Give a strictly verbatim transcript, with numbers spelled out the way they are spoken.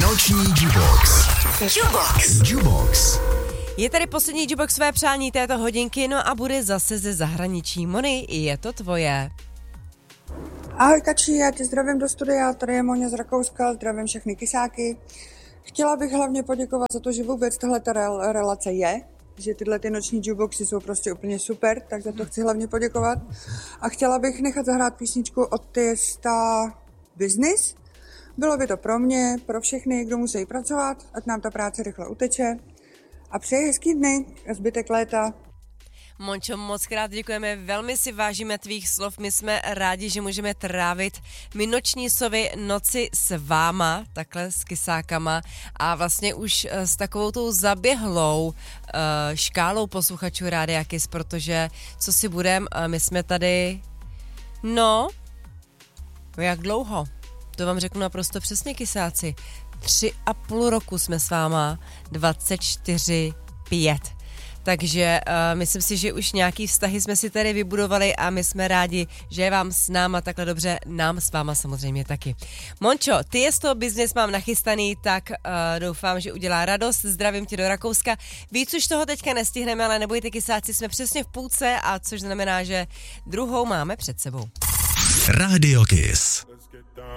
Noční Jukebox. Jukebox. Jukebox. Je tady poslední Jukeboxové přání této hodinky, no a bude zase ze zahraničí. Moni, je to tvoje. Ahoj Kači, já tě zdravím do studia, tady je Moňa z Rakouska, zdravím všechny kysáky. Chtěla bych hlavně poděkovat za to, že vůbec tahleta relace je, že tyhle ty noční jukeboxy jsou prostě úplně super, tak za to chci hlavně poděkovat. A chtěla bych nechat zahrát písničku od Tiesta Business. Bylo by to pro mě, pro všechny, kdo musí pracovat, ať nám ta práce rychle uteče. A přeji hezký dny a zbytek léta. Mončo, moc krát děkujeme, velmi si vážíme tvých slov, my jsme rádi, že můžeme trávit my noční sovy noci s váma, takhle s kysákama a vlastně už s takovou tou zaběhlou uh, škálou posluchačů Rádia Kiss, protože co si budem, uh, my jsme tady, no, jak dlouho? To vám řeknu naprosto přesně, kysáci. Tři a půl roku jsme s váma, dvacet čtyři pět. Takže uh, myslím si, že už nějaký vztahy jsme si tady vybudovali a my jsme rádi, že je vám s náma takhle dobře, nám s váma samozřejmě taky. Mončo, ty je z toho biznes mám nachystaný, tak uh, doufám, že udělá radost. Zdravím tě do Rakouska. Víc už toho teďka nestihneme, ale nebojte kysáci, jsme přesně v půlce, a což znamená, že druhou máme před sebou. Radio Kiss.